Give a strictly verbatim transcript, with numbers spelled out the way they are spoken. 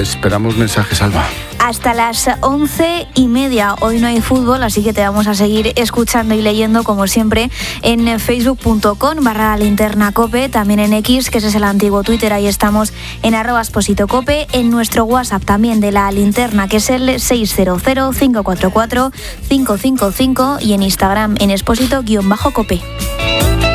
Esperamos mensajes, Alba. Hasta las once y media. Hoy no hay fútbol, así que te vamos a seguir escuchando y leyendo, como siempre, en facebook punto com barra linterna cope, también en X, que ese es el antiguo Twitter, ahí estamos en arroba Exposito Cope, en nuestro WhatsApp también de la linterna, que es el seis cero cero, cinco cuatro cuatro, cinco cinco cinco, y en Instagram en Exposito-Cope.